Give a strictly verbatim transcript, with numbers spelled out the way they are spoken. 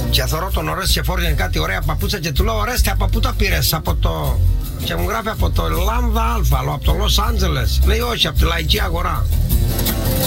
Και θωρώ τον Ορέστη και φόρτιζε κάτι ωραία παπούτσα και του λέω Ορέστη, από πού τα πήρες? Από το... Και μου γράφει από το Λάμδα Αλφα, από το Λος Άντζελες. Λέει όχι, από τη Λαϊκή Αγορά.